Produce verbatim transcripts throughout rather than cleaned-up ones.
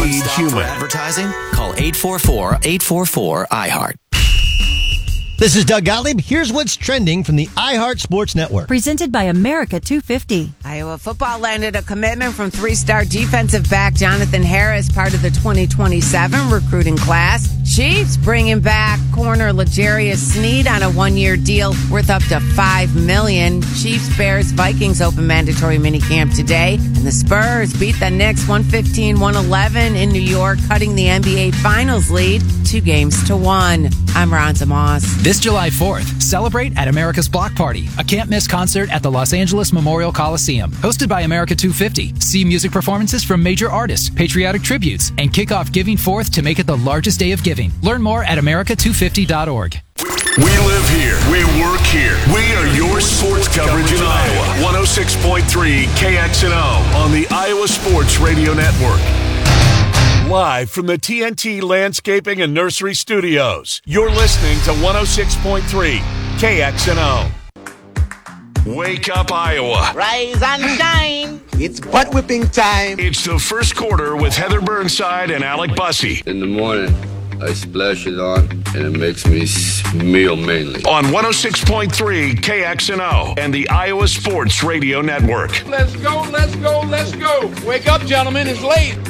Feed human. Advertising? Call eight four four, eight four four, I heart. This is Doug Gottlieb. Here's what's trending from the iHeart Sports Network. Presented by America two fifty. Iowa football landed a commitment from three-star defensive back Jonathan Harris, part of the twenty twenty-seven recruiting class. Chiefs bringing back corner L'Jarius Sneed on a one-year deal worth up to five million dollars. Chiefs, Bears, Vikings open mandatory minicamp today. And the Spurs beat the Knicks one fifteen, one eleven in New York, cutting the N B A Finals lead two games to one. I'm Ronza Moss. This July fourth, celebrate at America's Block Party, a can't-miss concert at the Los Angeles Memorial Coliseum. Hosted by America two fifty. See music performances from major artists, patriotic tributes, and kick off Giving Fourth to make it the largest day of giving. Learn more at America two fifty dot org. We live here. We work here. We are your sports coverage in Iowa. one oh six point three K X N O on the Iowa Sports Radio Network. Live from the T N T Landscaping and Nursery Studios, you're listening to one oh six point three K X N O. Wake up, Iowa. Rise and shine. It's butt whipping time. It's the first quarter with Heather Burnside and Alec Bussey. In the morning, I splash it on, and it makes me smell mainly. On one oh six point three K X N O and the Iowa Sports Radio Network. Let's go, let's go, let's go. Wake up, gentlemen. It's late.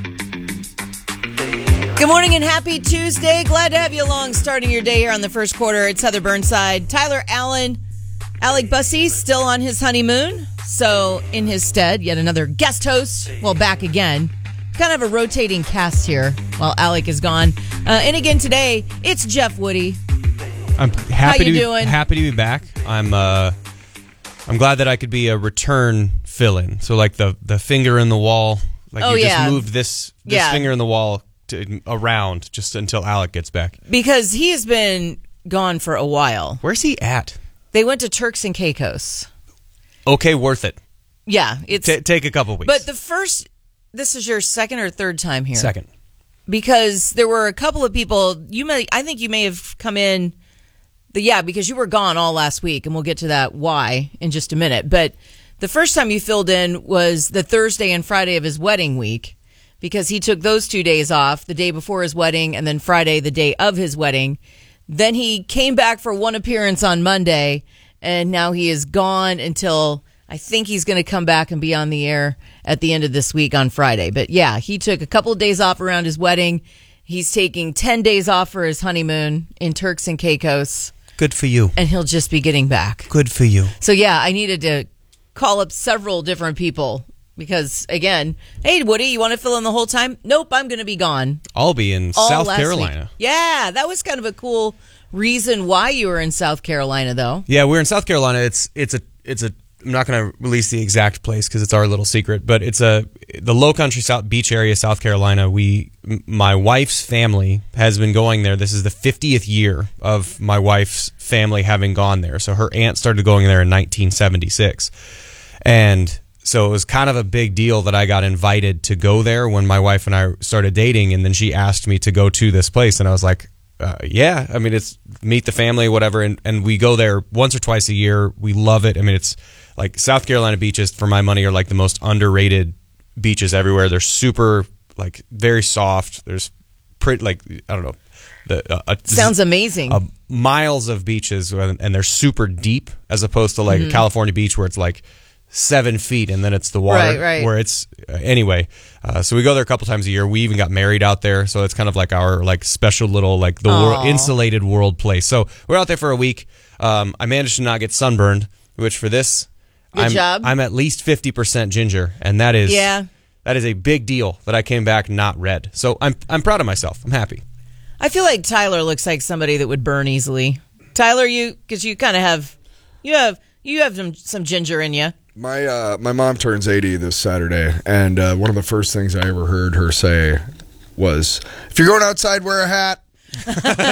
Good morning and happy Tuesday. Glad to have you along starting your day here on the first quarter. It's Heather Burnside. Tyler Allen, Alec Bussey still on his honeymoon. So in his stead, yet another guest host. Well, back again. Kind of a rotating cast here while Alec is gone. Uh, and again today, it's Jeff Woody. I'm happy How you to be, doing? happy to be back. I'm uh, I'm glad that I could be a return fill-in. So like the, the finger in the wall. Like Oh, you yeah. just moved this this Yeah. finger in the wall to, around just until Alec gets back. Because he has been gone for a while. Where's he at? They went to Turks and Caicos. Okay, worth it. Yeah, it's T- take a couple weeks. But the first, this is your second or third time here. Second. Because there were a couple of people, you may, I think you may have come in, the, yeah, because you were gone all last week, and we'll get to that why in just a minute. But the first time you filled in was the Thursday and Friday of his wedding week, because he took those two days off, the day before his wedding, and then Friday, the day of his wedding. Then he came back for one appearance on Monday, and now he is gone until I think he's going to come back and be on the air at the end of this week on Friday. But yeah, he took a couple of days off around his wedding. He's taking ten days off for his honeymoon in Turks and Caicos. Good for you. And he'll just be getting back. Good for you. So yeah, I needed to call up several different people because, again, hey, Woody, you want to fill in the whole time? Nope, I'm going to be gone. I'll be in All South last Carolina. week. Yeah, that was kind of a cool reason why you were in South Carolina, though. Yeah, we're in South Carolina. It's it's a it's a. I'm not going to release the exact place because it's our little secret, but it's a the Low Country South Beach area, South Carolina. We, my wife's family has been going there. This is the fiftieth year of my wife's family having gone there. So her aunt started going there in nineteen seventy-six, and so it was kind of a big deal that I got invited to go there when my wife and I started dating, and then she asked me to go to this place, and I was like, uh, yeah, I mean, it's meet the family, whatever, and, and we go there once or twice a year. We love it. I mean, it's like South Carolina beaches, for my money, are like the most underrated beaches everywhere. They're super, like, very soft. There's pretty, like, I don't know. The, uh, Sounds amazing. Uh, miles of beaches, and they're super deep, as opposed to like Mhm. a California beach where it's like seven feet and then it's the water. Right, right. Where it's uh, anyway. Uh, so we go there a couple times a year. We even got married out there, so it's kind of like our like special little like the Aw. world, insulated world place. So we're out there for a week. Um, I managed to not get sunburned, which for this, Good I'm job. I'm at least fifty percent ginger, and that is Yeah. that is a big deal that I came back not red. So I'm I'm proud of myself. I'm happy. I feel like Tyler looks like somebody that would burn easily. Tyler, you because you kind of have you have you have some some ginger in you. My uh, my mom turns eighty this Saturday, and uh, one of the first things I ever heard her say was, "If you're going outside, wear a hat."